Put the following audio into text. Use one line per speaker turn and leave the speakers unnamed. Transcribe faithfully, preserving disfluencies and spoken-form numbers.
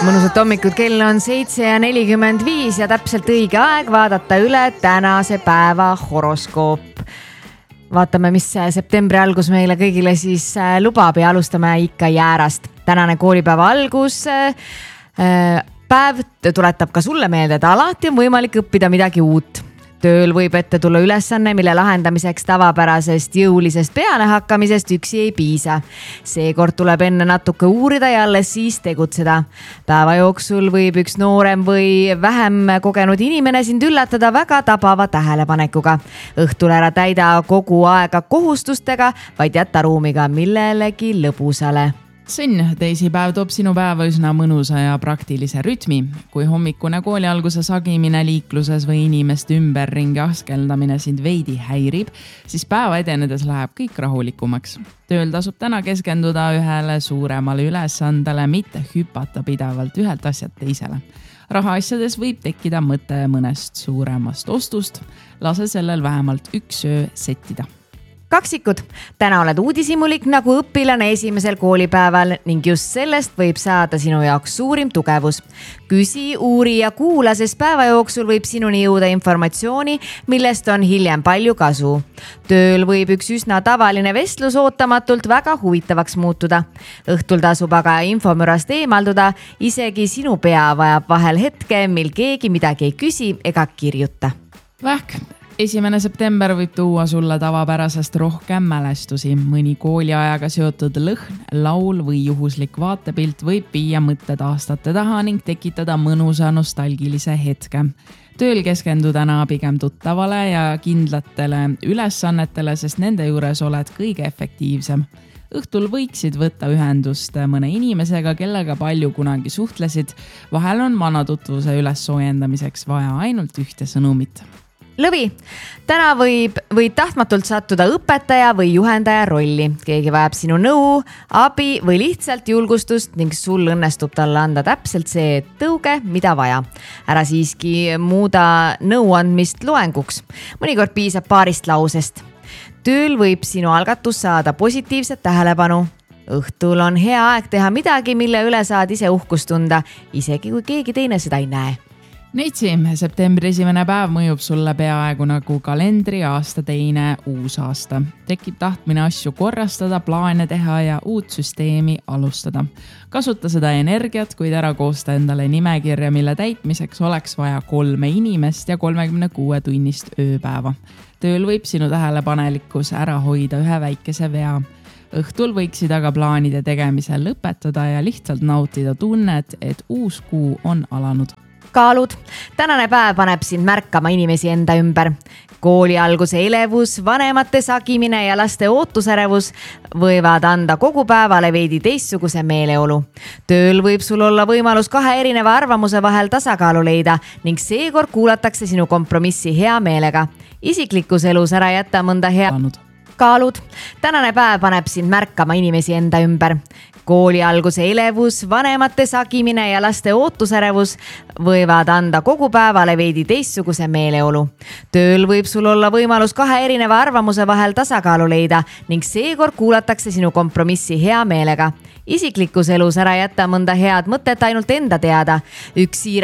Mõnusat hommikut, kell on seitse ja nelikümmend viis ja täpselt õige aeg vaadata üle tänase päeva horoskoop. Vaatame, mis septembri algus meile kõigile siis lubab ja alustame ikka jäärast. Tänane koolipäeva algus päev tuletab ka sulle meelde, et alati on võimalik õppida midagi uut. Tööl võib ette tulla ülesanne, mille lahendamiseks tavapärasest jõulisest pealehakkamisest üksi ei piisa. Seekord tuleb enne natuke uurida ja alles siis tegutseda. Päeva jooksul võib üks noorem või vähem kogenud inimene sind üllatada väga tabava tähelepanekuga. Õhtul ära täida kogu aega kohustustega, vaid jätta ruumiga millelegi lõbusale.
Sõnn, teisipäev toob sinu päeva üsna mõnusa ja praktilise rütmi. Kui hommikune kooli alguse sagimine liikluses või inimeste ümberringi askeldamine sind veidi häirib, siis päeva edenedes läheb kõik rahulikumaks. Tööl tasub täna keskenduda ühele suuremale ülesandele, mitte hüpata pidevalt ühelt asjalt teisele. Rahaasjades võib tekkida mõte mõnest suuremast ostust. Lase sellel vähemalt üks öö settida.
Kaksikud, täna oled uudishimulik nagu õpilane esimesel koolipäeval ning just sellest võib saada sinu jaoks suurim tugevus. Küsi, uuri ja kuula, sest päeva jooksul võib sinuni jõuda informatsiooni, millest on hiljem palju kasu. Tööl võib üks üsna tavaline vestlus ootamatult väga huvitavaks muutuda. Õhtul tasub aga infomürast eemalduda, isegi sinu pea vajab vahel hetke, mil keegi midagi ei küsi ega kirjuta.
Vähk. Esimene september võib tuua sulle tavapärasest rohkem mälestusi. Mõni kooliajaga seotud lõhn, laul või juhuslik vaatepilt võib viia mõtted aastate taha ning tekitada mõnusa nostalgilise hetke. Tööl keskendu täna pigem tuttavale ja kindlatele ülesannetele, sest nende juures oled kõige efektiivsem. Õhtul võiksid võtta ühendust mõne inimesega, kellega palju kunagi suhtlesid. Vahel on vana tutvuse üles soojendamiseks vaja ainult ühte sõnumit.
Lõvi, täna võib, võid tahtmatult sattuda õpetaja või juhendaja rolli. Keegi vajab sinu nõu, abi või lihtsalt julgustust ning sul õnnestub talle anda täpselt see tõuge, mida vaja. Ära siiski muuda nõuandmist loenguks. Mõnikord piisab paarist lausest. Tööl võib sinu algatus saada positiivset tähelepanu. Õhtul on hea aeg teha midagi, mille üle saad ise uhkust tunda, isegi kui keegi teine seda ei näe.
Neitsi, septembri esimene päev mõjub sulle peaaegu nagu kalendri aasta teine uus aasta. Tekib tahtmine asju korrastada, plaane teha ja uut süsteemi alustada. Kasuta seda energiat, kuid ära koosta endale nimekirja, mille täitmiseks oleks vaja kolme inimest ja kolmekümne kuue tunnist ööpäeva. Tööl võib sinu tähelepanelikkus ära hoida ühe väikese vea. Õhtul võiksid aga plaanide tegemisel lõpetada ja lihtsalt nautida tunnet, et uus kuu on alanud.
Kaalud, tänane päev paneb sind märkama inimesi enda ümber. Kooli alguse elevus, vanemate sagimine ja laste ootusärevus võivad anda kogu päevale veidi teistsuguse meeleolu. Tööl võib sul olla võimalus kahe erineva arvamuse vahel tasakaalu leida ning seekord kuulatakse sinu kompromissi hea meelega. Isiklikus elus ära jätta mõnda hea... Kaalud, tänane päev paneb sind märkama inimesi enda ümber. Kooli alguse elevus, vanemate sagimine ja laste ootusärevus võivad anda kogu päevale veidi teistsuguse meeleolu. Tööl võib sul olla võimalus kahe erineva arvamuse vahel tasakaalu leida ning seekord kuulatakse sinu kompromissi hea meelega. Isiklikus elus ära jätta mõnda head mõtet ainult enda teada. Üks siira